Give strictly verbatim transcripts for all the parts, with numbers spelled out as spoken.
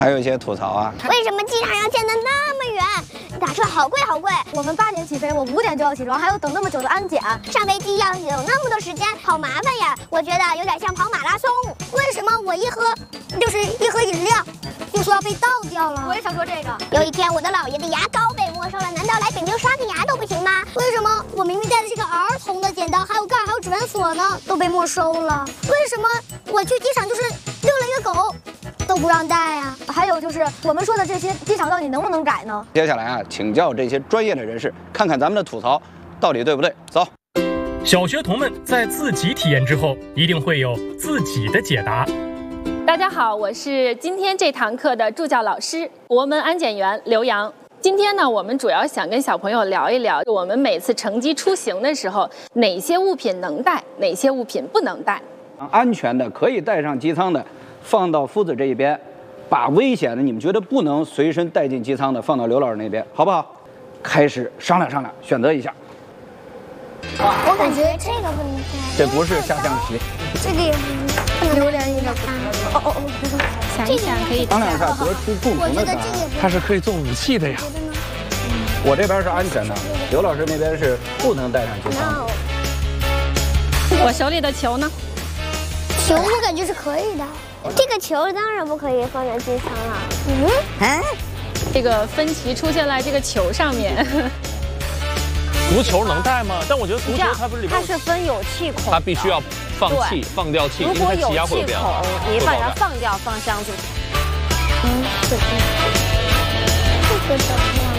还有一些吐槽啊， 为什么机场要建得那么远？打车好贵好贵。 我们八点起飞，我五点就要起床，还要等那么久的安检。 上飞机要有那么多时间，好麻烦呀！我觉得有点像跑马拉松。为什么我一喝就是一盒饮料，就说要被倒掉了？ 我也想说这个。 有一天我的姥爷的牙膏被没收了，难道来北京刷个牙都不行吗？为什么我明明带的是个儿童的剪刀，还有盖儿，还有指纹锁呢，都被没收了？为什么我去机场就是遛了一个狗？都不让带呀、 啊！还有就是我们说的这些机场到底能不能改呢？ 接下来啊，请教这些专业的人士，看看咱们的吐槽到底对不对。走， 小学童们在自己体验之后，一定会有自己的解答。 大家好，我是今天这堂课的助教老师，国门安检员刘洋。今天呢，我们主要想跟小朋友聊一聊，我们每次乘机出行的时候，哪些物品能带，哪些物品不能带。 安全的可以带上机舱的，放到夫子这一边，把危险的你们觉得不能随身带进机舱的放到刘老师那边，好不好？开始商量商量，选择一下。 我感觉这个不能带， 这不是下象棋， 这个也不能，榴莲也不能。哦哦哦， 想一想可以商量一下，得出共同的答案。 它是可以做武器的呀。 我这边是安全的，刘老师那边是不能带上机舱的。 我手里的球呢？ 球我感觉是可以的，这个球当然不可以放在机舱了。嗯， 哎，这个分歧出现在这个球上面。 足球能带吗？但我觉得足球它不是里面它是分有气孔， 它必须要放气、放掉气， 如果有气孔，你把它放掉，放箱子。 嗯，对对。这个怎么样？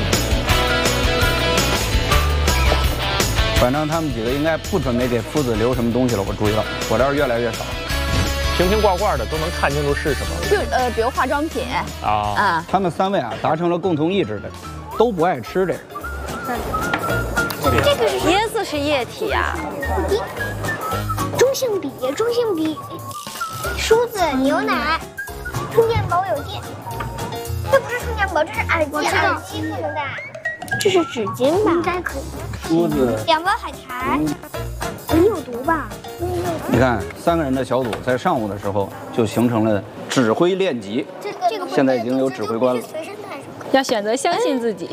反正他们几个应该不准备给夫子留什么东西了，我注意到，我这儿越来越少。 瓶瓶罐罐的都能看清楚是什么。 就呃，比如化妆品啊啊。 他们三位啊达成了共同意志的，都不爱吃这个。 这个是椰子是液体呀、 啊。中性笔，中性笔，梳子，牛奶，充电宝有电。这不是充电宝，这是耳机，耳机不能带。这是纸巾吧？应该可以。 梳子。 两包海苔。你有毒吧？ 你看，三个人的小组在上午的时候就形成了指挥练级。 这个这个现在已经有指挥官了。 要选择相信自己。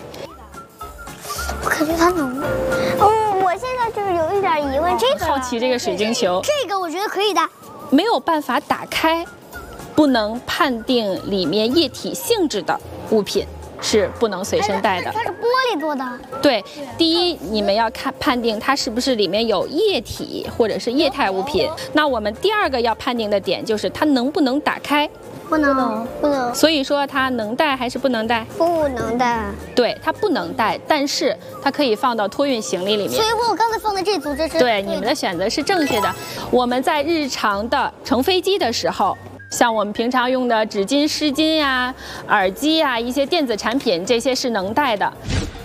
我感觉它能。嗯，我现在就是有一点疑问，这个好奇这个水晶球。 这个我觉得可以的。 没有办法打开，不能判定里面液体性质的物品。是不能随身带的。 它是玻璃做的。 对，第一，你们要看判定它是不是里面有液体或者是液态物品。那我们第二个要判定的点就是它能不能打开。 不能，不能。 所以说它能带还是不能带？ 不能带。 对，它不能带，但是它可以放到托运行李里面。 所以我刚才放的这组这是对，你们的选择是正确的。我们在日常的乘飞机的时候。像我们平常用的纸巾、湿巾呀、耳机呀、一些电子产品，这些是能带的。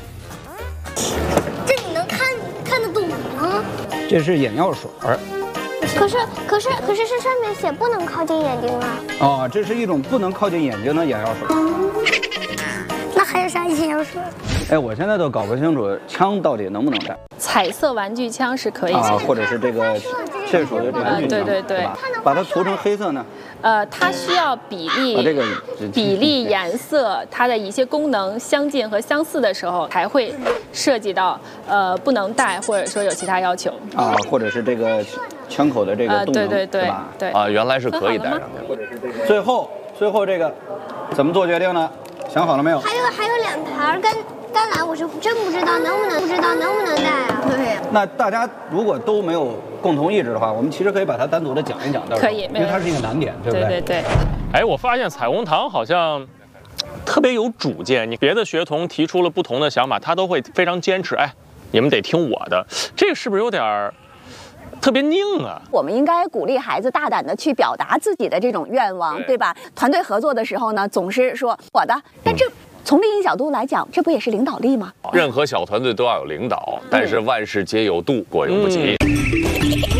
这你能看看得懂吗？ 这是眼药水儿。 可是可是可是这上面写不能靠近眼睛啊。 哦，这是一种不能靠近眼睛的眼药水。 那还有啥眼药水？ 哎，我现在都搞不清楚枪到底能不能带。 彩色玩具枪是可以啊，或者是这个，这属于这个运动， 对对对， 把它涂成黑色呢？ 呃，它需要比例、 啊、这个比例、颜色，它的一些功能相近和相似的时候，才会涉及到呃不能带，或者说有其他要求啊，或者是这个枪口的这个动能， 呃、对对对， 吧？ 对啊，原来是可以带上的。 或者是这个。最后，最后这个怎么做决定呢？想好了没有？ 还有还有两盘甘甘蓝，我是真不知道能不能不知道能不能带啊？对。 那大家如果都没有共同意志的话，我们其实可以把它单独的讲一讲， 可以， 因为它是一个难点，对不对？ 对对对。 哎，我发现彩虹糖好像特别有主见，你别的学童提出了不同的想法，他都会非常坚持。哎，你们得听我的，这个是不是有点儿特别拧啊？ 我们应该鼓励孩子大胆的去表达自己的这种愿望， 对, 对吧？团队合作的时候呢，总是说我的，但这。从另一角度来讲，这不也是领导力吗？ 任何小团队都要有领导，但是万事皆有度，过犹不及。嗯